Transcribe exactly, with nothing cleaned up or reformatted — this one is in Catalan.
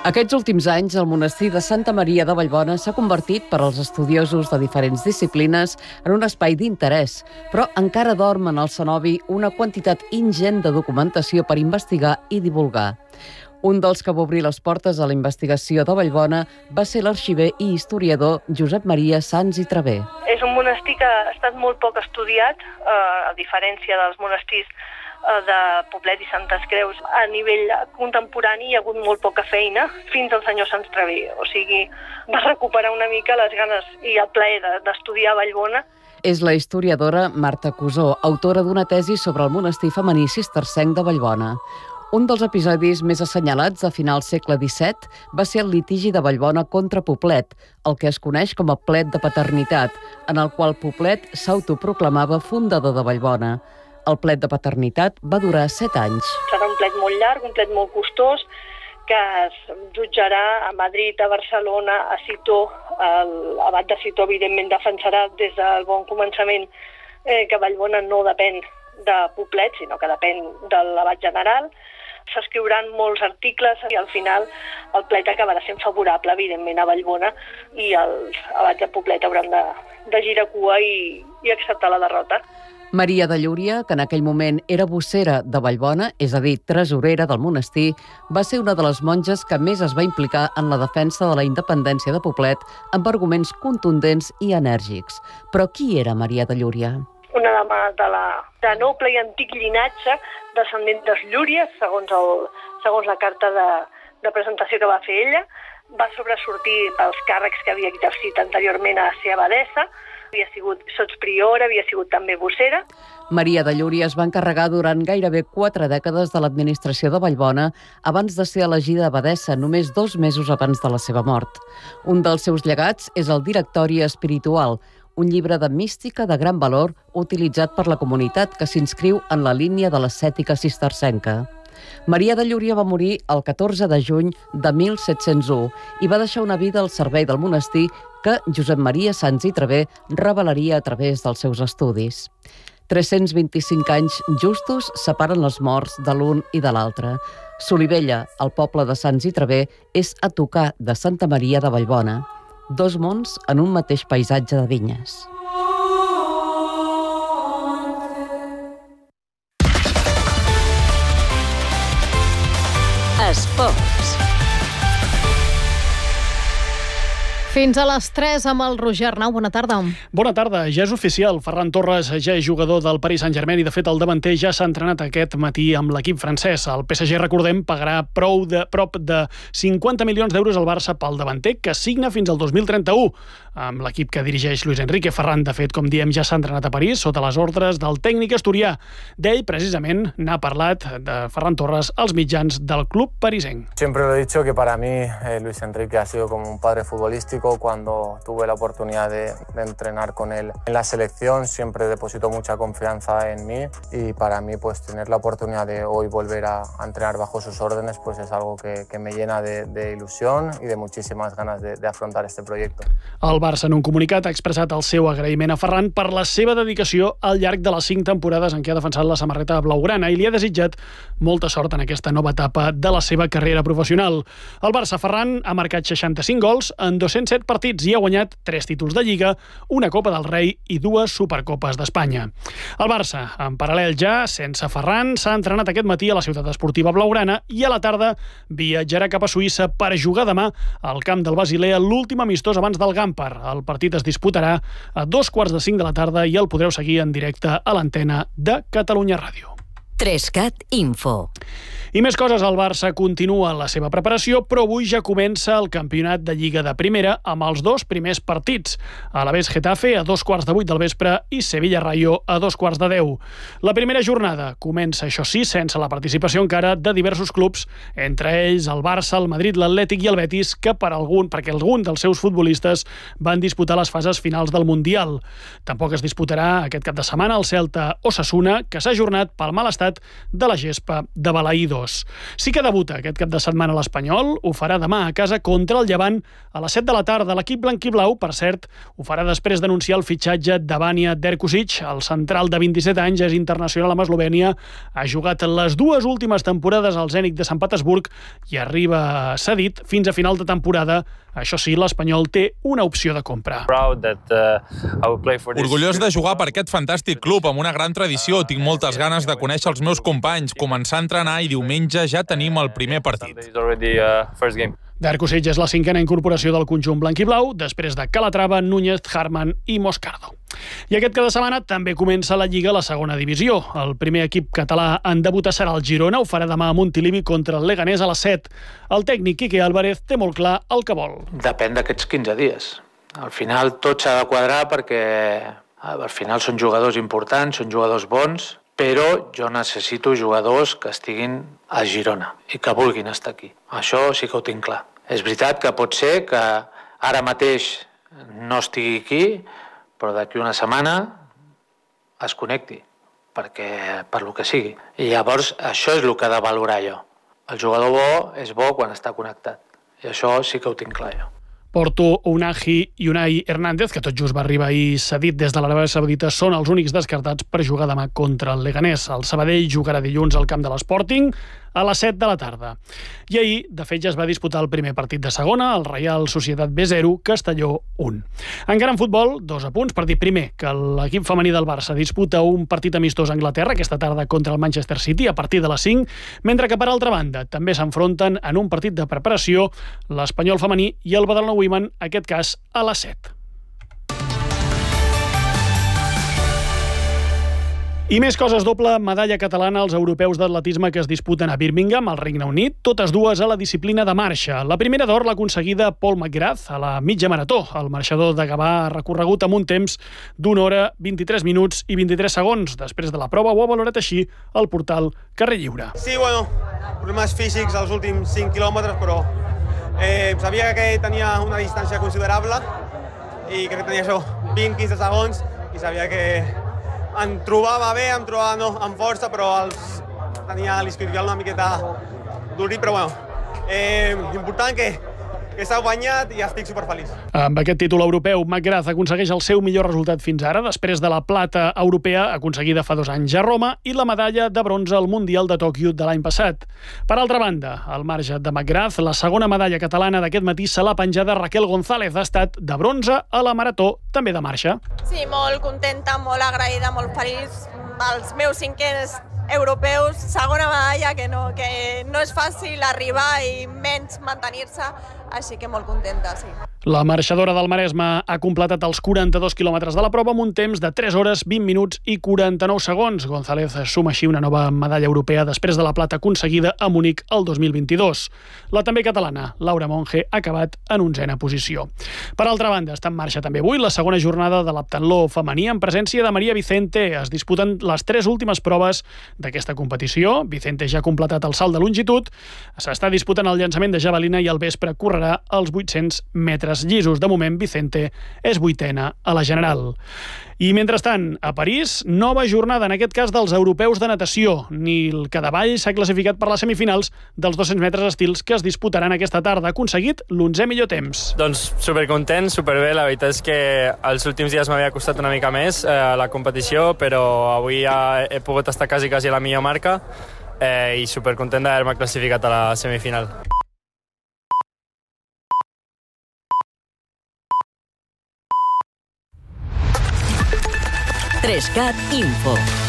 Aquests últims anys, el monestir de Santa Maria de Vallbona s'ha convertit per als estudiosos de diferents disciplines en un espai d'interès, però encara dorm en el cenobi una quantitat ingent de documentació per investigar i divulgar. Un dels que va obrir les portes a la investigació de Vallbona va ser l'arxiver i historiador Josep Maria Sans i Traver. És un monestir que ha estat molt poc estudiat, eh, a diferència dels monestirs de Poblet i Santes Creus. A nivell contemporani hi ha hagut molt poca feina fins al senyor Sans Traver. O sigui, va recuperar una mica les ganes i el plaer d'estudiar a Vallbona. És la historiadora Marta Cusó, autora d'una tesi sobre el monestir femení cistercenc de Vallbona. Un dels episodis més assenyalats a finals segle disset va ser el litigi de Vallbona contra Poblet, el que es coneix com a plet de paternitat, en el qual Poblet s'autoproclamava fundador de Vallbona. El plet de paternitat va durar set anys. Serà un plet molt llarg, un plet molt costós, que es jutjarà a Madrid, a Barcelona, a Citó. L'abat de Citó, evidentment, defensarà des del bon començament eh, que Vallbona no depèn de Poblet, sinó que depèn de l'abat general. S'escriuran molts articles i al final el plet acabarà sent favorable, evidentment, a Vallbona i els abats de Poblet hauran de, de girar cua i, i acceptar la derrota. Maria de Llúria, que en aquell moment era vossera de Vallbona, és a dir, tresorera del monestir, va ser una de les monges que més es va implicar en la defensa de la independència de Poblet amb arguments contundents i enèrgics. Però qui era Maria de Llúria? Una dama de, la, de noble i antic llinatge, descendent dels Llúries, segons, el, segons la carta de, de presentació que va fer ella. Va sobresortir pels càrrecs que havia exercit anteriorment a ser abadessa. Havia sigut sotspriora, havia sigut també vossera. Maria de Llúria es va encarregar durant gairebé quatre dècades de l'administració de Vallbona abans de ser elegida abadessa, només dos mesos abans de la seva mort. Un dels seus llegats és el Directori Espiritual, un llibre de mística de gran valor utilitzat per la comunitat que s'inscriu en la línia de l'ascètica cistercenca. Maria de Llúria va morir el catorze de juny de mil set-cents u i va deixar una vida al servei del monestir que Josep Maria Sans i Traver revelaria a través dels seus estudis. tres-cents vint-i-cinc anys justos separen els morts de l'un i de l'altre. Solivella, el poble de Sans i Traver, és a tocar de Santa Maria de Vallbona. Dos mons en un mateix paisatge de vinyes. Esports. Fins a les tres amb el Roger Arnau. Bona tarda. Bona tarda. Ja és oficial. Ferran Torres ja és jugador del Paris Saint-Germain i, de fet, el davanter ja s'ha entrenat aquest matí amb l'equip francès. El P S G, recordem, pagarà prou de, prop de cinquanta milions d'euros al Barça pel davanter, que signa fins al dos mil trenta-u. Amb l'equip que dirigeix Luis Enrique, Ferran, de fet, com diem, ja s'ha entrenat a París sota les ordres del tècnic asturià. D'ell, precisament, n'ha parlat de Ferran Torres als mitjans del club parisenc. Siempre lo he dicho que para mí eh, Luis Enrique ha sido como un padre futbolístico. Cuando tuve la oportunidad de, de entrenar con él en la selección, siempre depositó mucha confianza en mí y para mí pues tener la oportunidad de hoy volver a, a entrenar bajo sus órdenes pues es algo que, que me llena de, de ilusión y de muchísimas ganas de, de afrontar este proyecto. El Barça, en un comunicat, ha expressat el seu agraïment a Ferran per la seva dedicació al llarg de les cinc temporades en què ha defensat la samarreta blaugrana i li ha desitjat molta sort en aquesta nova etapa de la seva carrera professional. El Barça, Ferran, ha marcat seixanta-cinc gols en dos-cents set partits i ha guanyat tres títols de Lliga, una Copa del Rei i dues Supercopes d'Espanya. El Barça, en paral·lel ja, sense Ferran, s'ha entrenat aquest matí a la ciutat esportiva blaugrana i a la tarda viatjarà cap a Suïssa per jugar demà al camp del Basilea l'últim amistós abans del Gampar. El partit es disputarà a dos quarts de cinc de la tarda i el podreu seguir en directe a l'antena de Catalunya Ràdio. Trescat Info. I més coses, el Barça continua la seva preparació, però avui ja comença el campionat de Lliga de Primera amb els dos primers partits. Alavés Getafe a dos quarts de vuit del vespre i Sevilla Rayo a dos quarts de deu. La primera jornada comença, això sí, sense la participació encara de diversos clubs, entre ells el Barça, el Madrid, l'Atlètic i el Betis, que per algun, perquè algun dels seus futbolistes van disputar les fases finals del Mundial. Tampoc es disputarà aquest cap de setmana el Celta Osasuna, que s'ha ajornat pel mal estat ciutat de la gespa de Balaïdos. Sí que debuta aquest cap de setmana l'Espanyol, ho farà demà a casa contra el Llevant a les set de la tarda. L'equip blanquiblau, per cert, ho farà després d'anunciar el fitxatge de Vanja Derkusic. El central de vint-i-set anys és internacional amb Eslovènia, ha jugat les dues últimes temporades al Zenit de Sant Petersburg i arriba cedit fins a final de temporada. Això sí, l'Espanyol té una opció de compra. Orgullós de jugar per aquest fantàstic club amb una gran tradició. Tinc moltes ganes de conèixer els meus companys, començar a entrenar i diumenge ja tenim el primer partit. Derkusic és la cinquena incorporació del conjunt blanquiblau, després de Calatrava, Núñez, Harman i Moscardo. I aquest cap de setmana també comença la Lliga a la segona divisió. El primer equip català en debutar serà el Girona, ho farà demà a Montilivi contra el Leganés a les set. El tècnic Quique Álvarez té molt clar el que vol. Depèn d'aquests quinze dies. Al final tot s'ha de quadrar perquè al final són jugadors importants, són jugadors bons, però jo necessito jugadors que estiguin a Girona i que vulguin estar aquí. Això sí que ho tinc clar. És veritat que pot ser que ara mateix no estigui aquí, però d'aquí una setmana es connecti, perquè per lo que sigui. I llavors això és el que he de valorar jo. El jugador bo és bo quan està connectat. I això sí que ho tinc clar jo. Porto, Unai i Unai Hernández, que tot just va arribar ahir cedit des de l'Aràbia Saudita, són els únics descartats per jugar demà contra el Leganés. El Sabadell jugarà dilluns al camp de l'Sporting a les set de la tarda. I ahir, de fet, ja es va disputar el primer partit de segona, el Reial Societat B zero, Castelló un. Encara en futbol, dos apunts per dir primer que l'equip femení del Barça disputa un partit amistós a Anglaterra aquesta tarda contra el Manchester City a partir de les cinc, mentre que per altra banda també s'enfronten en un partit de preparació l'Espanyol femení i el Badalona Women, aquest cas a les set. I més coses, doble medalla catalana als europeus d'atletisme que es disputen a Birmingham, al Regne Unit, totes dues a la disciplina de marxa. La primera d'or l'ha aconseguida Paul McGrath a la mitja marató. El marxador de Gavà ha recorregut amb un temps d'una hora, vint-i-tres minuts i vint-i-tres segons. Després de la prova ho ha valorat així el portal Carrer Lliure. Sí, bueno, problemes físics als últims cinc quilòmetres, però eh, sabia que tenia una distància considerable i crec que tenia això, vint a quinze segons, i sabia que em trobava bé, em trobava no, amb força, però els, tenia l'isquiotibial una miqueta durit, però bueno, eh, important que, que s'ha guanyat i estic superfeliç. Amb aquest títol europeu, McGrath aconsegueix el seu millor resultat fins ara, després de la plata europea aconseguida fa dos anys a Roma i la medalla de bronze al Mundial de Tòquio de l'any passat. Per altra banda, al marge de McGrath, la segona medalla catalana d'aquest matí se l'ha penjada Raquel González, ha estat de bronze a la marató, també de marxa. Sí, molt contenta, molt agraïda, molt feliç. Els meus cinquens europeus, segona medalla, que no, que no és fàcil arribar i menys mantenir-se, així que molt contenta, sí. La marxadora del Maresme ha completat els quaranta-dos quilòmetres de la prova amb un temps de tres hores, vint minuts i quaranta-nou segons. González suma així una nova medalla europea després de la plata aconseguida a Munic el dos mil vint-i-dos. La també catalana, Laura Monge, ha acabat en onzena posició. Per altra banda, està en marxa també avui la segona jornada de l'heptatló femení en presència de Maria Vicente. Es disputen les tres últimes proves d'aquesta competició. Vicente ja ha completat el salt de longitud, s'està disputant el llançament de javelina i al vespre correrà els vuit-cents metres llisos. De moment, Vicente és vuitena a la general. I mentrestant, a París, nova jornada, en aquest cas dels europeus de natació. Nil Cadevall s'ha classificat per les semifinals dels dos-cents metres estils que es disputaran aquesta tarda. Ha aconseguit l'onzè millor temps. Doncs supercontent, superbé. La veritat és que els últims dies m'havia costat una mica més eh, la competició, però avui ja he pogut estar quasi, quasi a la millor marca eh, i supercontent d'haver-me classificat a la semifinal. Trescat Info.